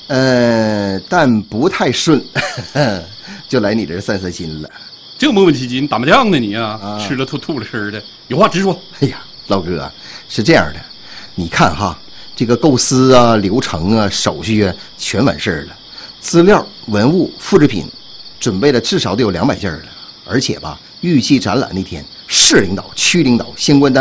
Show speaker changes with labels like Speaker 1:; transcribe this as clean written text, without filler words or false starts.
Speaker 1: 但不太顺，就来你这儿散散心了。
Speaker 2: 这磨磨唧唧，你打麻将呢你啊？吃了吐了吃的，有话直说。
Speaker 1: 哎呀，老哥，是这样的，你看哈，这个构思啊、流程啊、手续啊，全完事儿了，资料、文物、复制品，准备了至少得有200件了，而且吧，预计展览那天，市领导、区领导、相关单位